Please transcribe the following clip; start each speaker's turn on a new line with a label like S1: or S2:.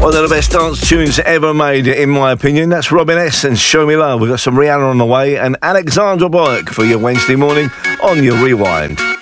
S1: One of the best dance tunes ever made, in my opinion. That's Robin S. and Show Me Love. We've got some Rihanna on the way and Alexandra Bullock for your Wednesday morning on your Rewind.